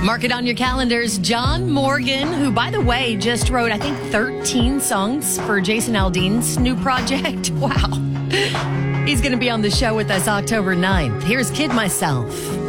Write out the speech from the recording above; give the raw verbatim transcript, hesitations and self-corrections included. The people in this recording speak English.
Mark it on your calendars. John Morgan, who, by the way, just wrote, I think, thirteen songs for Jason Aldean's new project. Wow. He's going to be on the show with us October ninth. Here's Kid Myself.